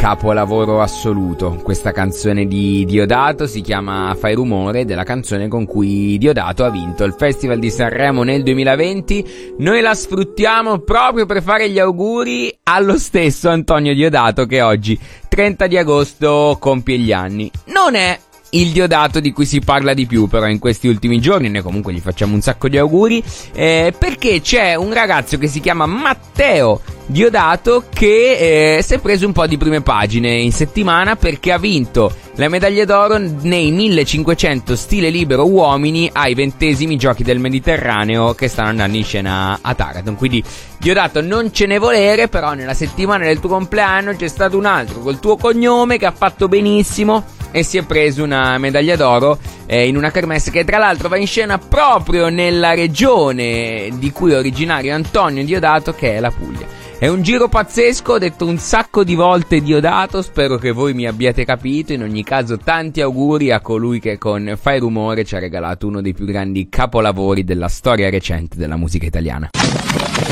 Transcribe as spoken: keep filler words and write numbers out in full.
capolavoro assoluto. Questa canzone di Diodato si chiama Fai rumore ed è la canzone con cui Diodato ha vinto il Festival di Sanremo nel duemilaventi. Noi la sfruttiamo proprio per fare gli auguri allo stesso Antonio Diodato, che oggi trenta di agosto compie gli anni. Non è il Diodato di cui si parla di più però in questi ultimi giorni, noi comunque gli facciamo un sacco di auguri, eh, perché c'è un ragazzo che si chiama Matteo Diodato che eh, si è preso un po' di prime pagine in settimana perché ha vinto la medaglia d'oro nei millecinquecento stile libero uomini ai ventesimi giochi del Mediterraneo che stanno andando in scena a Taranto. Quindi Diodato, non ce ne volere, però nella settimana del tuo compleanno c'è stato un altro col tuo cognome che ha fatto benissimo e si è preso una medaglia d'oro eh, in una kermesse che tra l'altro va in scena proprio nella regione di cui è originario Antonio Diodato, che è la Puglia. È un giro pazzesco, ho detto un sacco di volte Diodato, spero che voi mi abbiate capito. In ogni caso tanti auguri a colui che con Fai rumore ci ha regalato uno dei più grandi capolavori della storia recente della musica italiana.